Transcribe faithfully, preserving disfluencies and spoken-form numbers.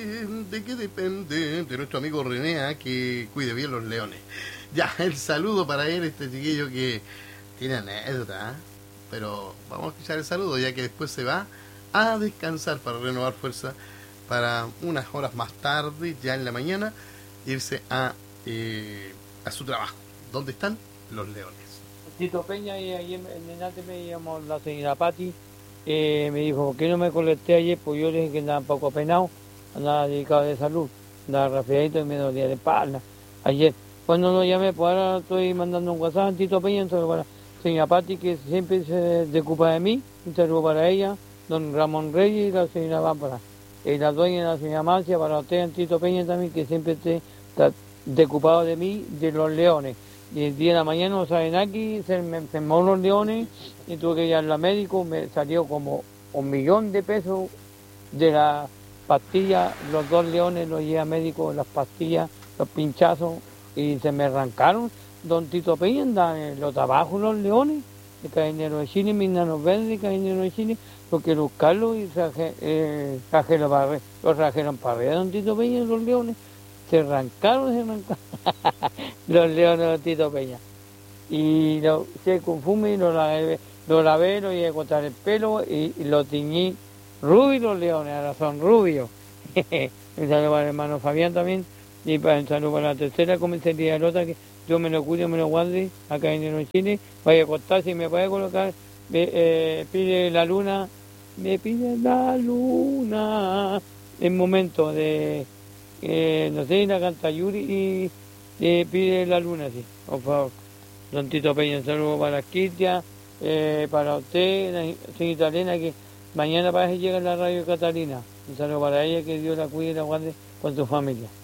¿De qué depende de nuestro amigo René a que cuide bien los leones? Ya, el saludo para él, este chiquillo que tiene anécdota, ¿eh? Pero vamos a escuchar el saludo ya que después se va a descansar para renovar fuerza para unas horas más tarde, ya en la mañana, irse a, eh, a su trabajo. ¿Dónde están los leones? Tito Peña y ayer en el Nate me llamó la señora Patti, eh, me dijo, ¿por qué no me colecté ayer? Pues yo le dije que andaba un poco penado, andaba dedicado de salud, andaba resfriadito y me dolía de espalda. Ayer, cuando lo llamé, pues ahora estoy mandando un WhatsApp a Tito Peña, entonces para la señora Patti, que siempre se ocupa de mí, un saludo para ella, don Ramón Reyes y la señora Bárbara. Y la dueña, la señora Marcia, para usted, Tito Peña también, que siempre esté ocupado de mí, de los leones. Y el día de la mañana no saben aquí, se me enfermó los leones y tuve que ir al médico, me salió como un millón de pesos de la pastilla, los dos leones los llevé a médico, las pastillas, los pinchazos, y se me arrancaron. Don Tito Peña anda en los trabajos los leones, de Carabinero de Chile, mis nanos verdes de Carabinero de Chile, porque los Carlos y traje, eh, trajeron para, los trajeron para ver a Don Tito Peña los leones. Se arrancaron, se arrancaron los leones de Tito Peña. Y lo, se confume, lo lavé, lo lavé, lo llevé a cortar el pelo y, y lo tiñí rubio los leones, ahora son rubios. Un saludo para el hermano Fabián también, y para un saludo para la tercera comisaría de Lota, que yo me lo cuide, me lo guarde, acá en Chile, vaya a cortar, si me puede colocar, me, eh, pide la luna, me pide la luna, en momento de... Eh, no sé, la canta Yuri y eh, pide la luna, sí, por favor. Don Tito Peña, un saludo para Cristian, eh, para usted, la señorita Elena, que mañana parece que llega a la radio Catalina. Un saludo para ella, que Dios la cuide y la guarde con su familia.